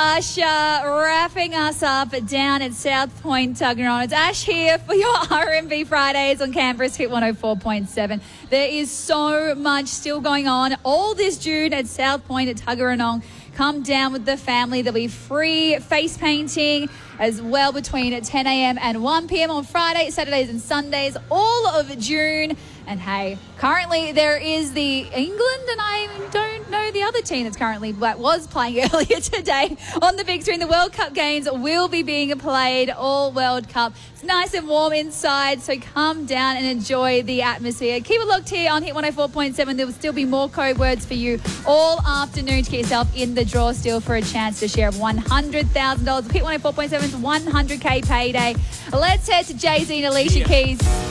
Usher wrapping us up down at South Point Tuggeranong. It's Ash here for your R&B Fridays on Canberra's Hit 104.7. There is so much still going on all this June at South Point at Tuggeranong. Come down with the family. There'll be free face painting as well between 10 a.m. and 1 p.m. on Fridays, Saturdays and Sundays, all of June. And hey, currently there is the England, and I don't know the other team that was playing earlier today on the big screen. The World Cup games will be being played all World Cup. It's nice and warm inside, so come down and enjoy the atmosphere. Keep it locked here on Hit 104.7. There will still be more code words for you all afternoon to get yourself in the draw still for a chance to share $100,000. Hit 104.7's 100K payday. Let's head to Jay-Z and Alicia Keys.